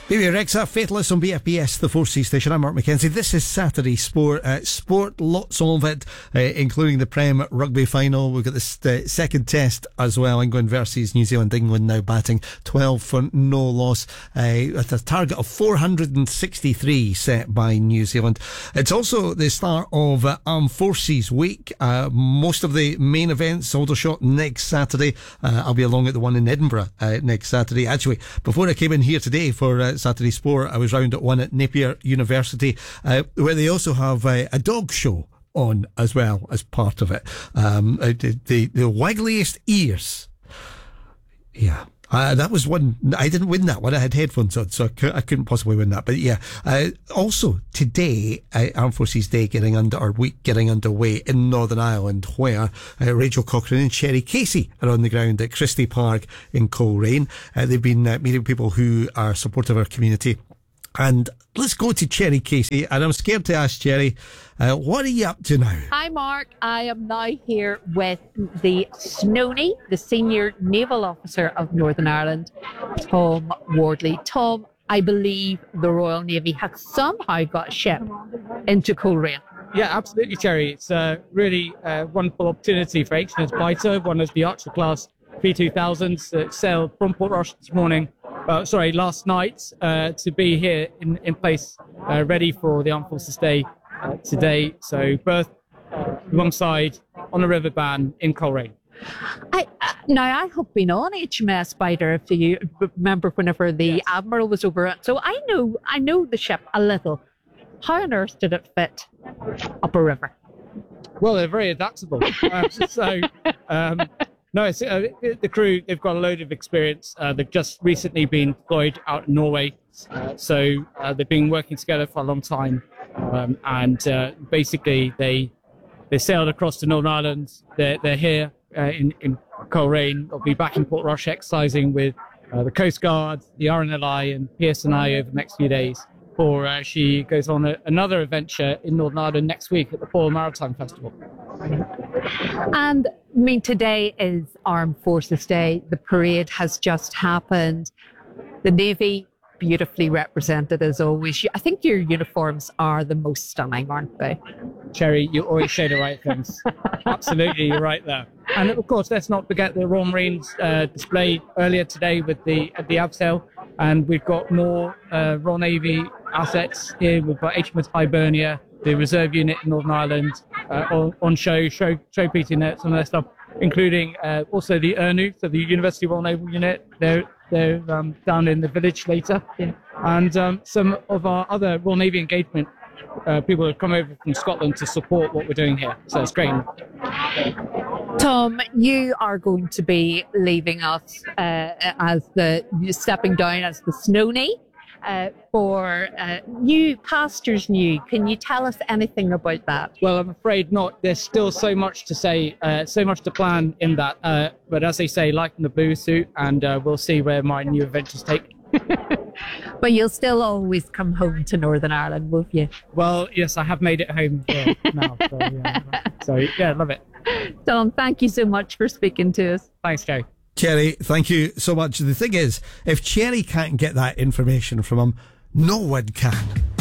Baby Rexa, Faithless on BFBS, the 4C station. I'm Mark McKenzie. This is Saturday Sport. Sport, lots of it, including the Prem rugby final. We've got this second test as well. England versus New Zealand. England now batting 12 for no loss, with a target of 463 set by New Zealand. It's also the start of Armed Forces Week. Most of the main events, Aldershot next Saturday. I'll be along at the one in Edinburgh next Saturday. Actually, before I came in here today for Saturday Sport, I was round at one at Napier University, where they also have a dog show on as well as part of it. The waggliest ears. Yeah. That was one. I didn't win that one. I had headphones on, so I couldn't possibly win that. But yeah, also today, Armed Forces Day week getting underway in Northern Ireland, where Rachel Cochrane and Cherry Casey are on the ground at Christie Park in Coleraine. They've been meeting people who are supportive of our community. And let's go to Cherry Casey. And I'm scared to ask Cherry, what are you up to now? Hi, Mark. I am now here with the SNONI, the Senior Naval Officer of Northern Ireland, Tom Wardley. Tom, I believe the Royal Navy has somehow got a ship into Coleraine. Yeah, absolutely, Cherry. It's a really wonderful opportunity for HMS Biter, one of the Archer-class P2000s that sailed from Portrush this morning. Last night, to be here in place, ready for the Armed Forces Day today. So berth alongside on the River Bann in Coleraine. I have been on HMS Biter, if you remember, whenever the Admiral was over it. So I know the ship a little. How on earth did it fit up a river? Well, they're very adaptable. No, it's, the crew, they've got a load of experience. They've just recently been deployed out in Norway. So they've been working together for a long time. Basically, they sailed across to Northern Ireland. They're here in Coleraine. They'll be back in Portrush exercising with the Coast Guard, the RNLI and PSNI over the next few days. Before she goes on another adventure in Northern Ireland next week at the Foyle Maritime Festival. And I mean, today is Armed Forces Day. The parade has just happened. The Navy, beautifully represented as always. I think your uniforms are the most stunning, aren't they? Cherry, you always say the right things. Absolutely, you're right there. And of course, let's not forget the Royal Marines display earlier today with the Abseil. And we've got more Royal Navy assets here. We've got HMS Hibernia, the Reserve Unit in Northern Ireland, on showpiecing some of their stuff, including also the ERNU, so the University Royal Naval Unit. They're down in the village later. Yeah. And some of our other Royal Navy engagement people have come over from Scotland to support what we're doing here. So it's great. Tom, you are going to be leaving us stepping down as the SNONI for New Pastures New. Can you tell us anything about that? Well, I'm afraid not. There's still so much to say, so much to plan in that. But as they say, like in the blue suit, and we'll see where my new adventures take. But you'll still always come home to Northern Ireland, won't you? Well, yes, I have made it home now. So yeah, love it. Tom, thank you so much for speaking to us. Thanks, Joe. Cherry, thank you so much. The thing is, if Cherry can't get that information from him, no one can.